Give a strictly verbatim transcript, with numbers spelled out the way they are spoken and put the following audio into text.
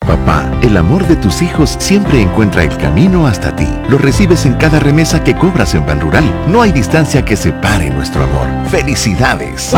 Papá, el amor de tus hijos siempre encuentra el camino hasta ti. Lo recibes en cada remesa que cobras en Banrural. No hay distancia que separe nuestro amor. ¡Felicidades!